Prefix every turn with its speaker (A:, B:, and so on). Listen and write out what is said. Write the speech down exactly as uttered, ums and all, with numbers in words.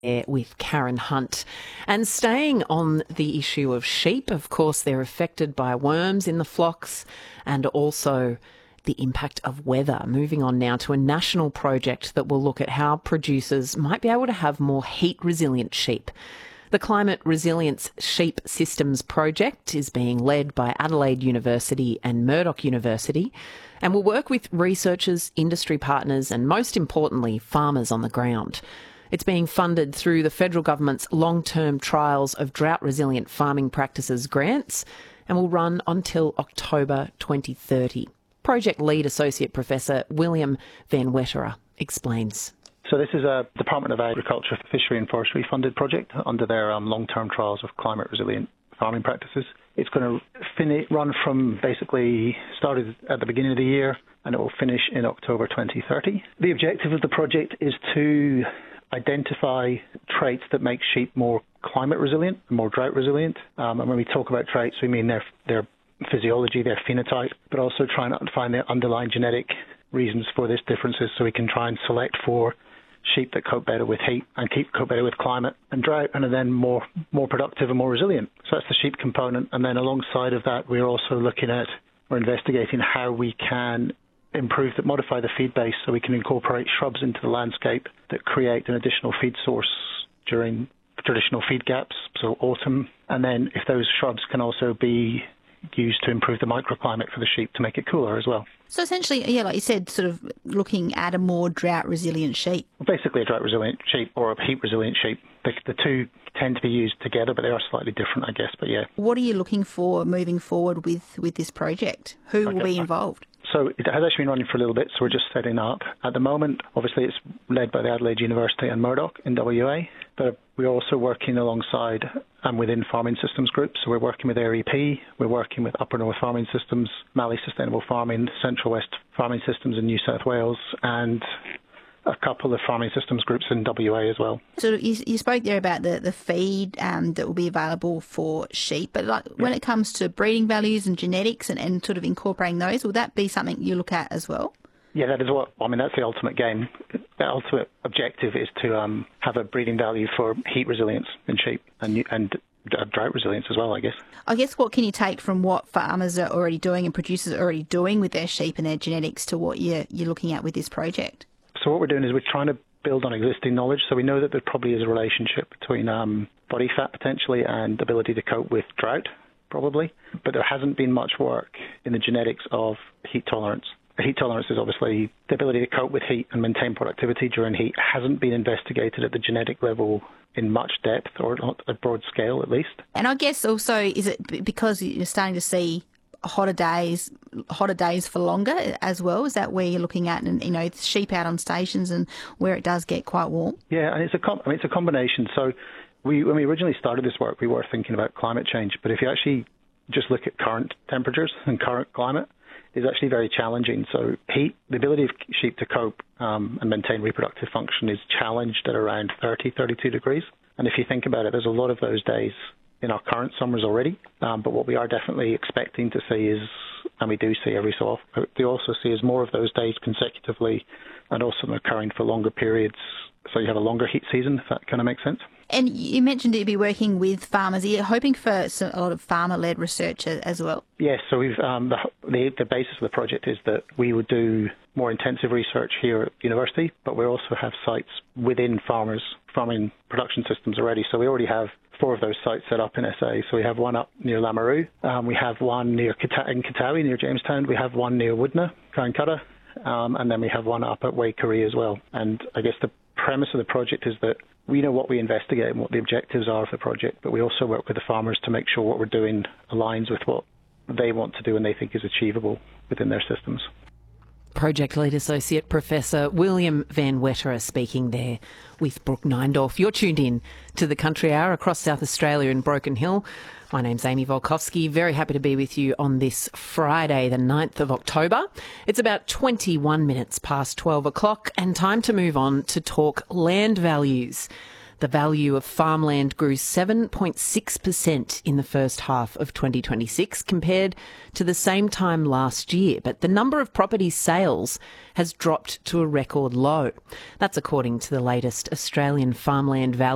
A: with Karen Hunt. And staying on the issue of sheep, of course, they're affected by worms in the flocks and also the impact of weather. Moving on now to a national project that will look at how producers might be able to have more heat-resilient sheep. The Climate Resilience Sheep Systems Project is being led by Adelaide University and Murdoch University and will work with researchers, industry partners and, most importantly, farmers on the ground. It's being funded through the federal government's long-term trials of drought-resilient farming practices grants and will run until October twenty thirty. Project lead Associate Professor William Van Wetera explains.
B: So this is a Department of Agriculture, Fishery and Forestry funded project under their um, long-term trials of climate-resilient farming practices. It's going to fin- run from basically started at the beginning of the year and it will finish in October twenty thirty. The objective of the project is to identify traits that make sheep more climate resilient, more drought resilient. Um, and when we talk about traits, we mean their their physiology, their phenotype, but also trying to find their underlying genetic reasons for these differences so we can try and select for sheep that cope better with heat and keep cope better with climate and drought and are then more more productive and more resilient. So that's the sheep component. And then alongside of that, we're also looking at or investigating how we can improve, that modify the feed base so we can incorporate shrubs into the landscape that create an additional feed source during traditional feed gaps, so autumn. And then if those shrubs can also be used to improve the microclimate for the sheep to make it cooler as well.
C: So essentially, yeah, like you said, sort of looking at a more drought-resilient sheep.
B: Basically a drought-resilient sheep or a heat-resilient sheep. The, the two tend to be used together, but they are slightly different, I guess, but yeah.
C: What are you looking for moving forward with, with this project? Who
B: okay.
C: will be involved?
B: So it has actually been running for a little bit, so we're just setting up. At the moment, obviously it's led by the Adelaide University and Murdoch in W A, but we're also working alongside and within Farming Systems Group. So we're working with A R E P, we're working with Upper North Farming Systems, Mallee Sustainable Farming, Central West Farming Systems in New South Wales, and a couple of farming systems groups in W A as well.
C: So you, you spoke there about the, the feed um, that will be available for sheep, but like yeah. when it comes to breeding values and genetics and, and sort of incorporating those, will that be something you look at as well?
B: Yeah, that is what, I mean, that's the ultimate game. The ultimate objective is to um, have a breeding value for heat resilience in sheep and and drought resilience as well, I guess.
C: I guess what can you take from what farmers are already doing and producers are already doing with their sheep and their genetics to what you're, you're looking at with this project?
B: So what we're doing is we're trying to build on existing knowledge. So we know that there probably is a relationship between um, body fat potentially and ability to cope with drought, probably. But there hasn't been much work in the genetics of heat tolerance. Heat tolerance is obviously the ability to cope with heat and maintain productivity during heat. Hasn't been investigated at the genetic level in much depth or at a broad scale at least.
C: And I guess also, is it because you're starting to see hotter days, hotter days for longer as well? Is that where you're looking at, and you know, sheep out on stations and where it does get quite warm?
B: Yeah, and it's a com- I mean, it's a combination. So we, when we originally started this work, we were thinking about climate change. But if you actually just look at current temperatures and current climate, it's actually very challenging. So heat, the ability of sheep to cope um, and maintain reproductive function is challenged at around thirty, thirty-two degrees. And if you think about it, there's a lot of those days in our current summers already, um, but what we are definitely expecting to see is, and we do see every so often, we also see is more of those days consecutively and also occurring for longer periods, so you have a longer heat season, if that kind of makes sense.
C: And you mentioned you'd be working with farmers. Are you hoping for a lot of farmer-led research as well?
B: Yes, so we've um, the, the the basis of the project is that we would do more intensive research here at university, but we also have sites within farmers, farming production systems already. So we already have four of those sites set up in S A. So we have one up near Lameroo, um, we have one near Kata- in Katawi, near Jamestown, we have one near Woodna, Karankatta, um, and then we have one up at Waikerie as well. And I guess the premise of the project is that we know what we investigate and what the objectives are of the project, but we also work with the farmers to make sure what we're doing aligns with what they want to do and they think is achievable within their systems.
A: Project Lead Associate Professor William Van Wetera speaking there with Brooke Neindorf. You're tuned in to the Country Hour across South Australia in Broken Hill. My name's Amy Volkovsky. Very happy to be with you on this Friday, the ninth of October. It's about twenty-one minutes past twelve o'clock and time to move on to talk land values. The value of farmland grew seven point six percent in the first half of twenty twenty-six compared to the same time last year, but the number of property sales has dropped to a record low. That's according to the latest Australian farmland value